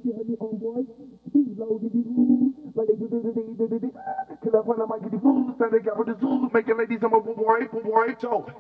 if you heard me on boy. Be low, did you like they do. Kill up on the mic, the fool, stand together with the zoo, making ladies, I'm a boy, so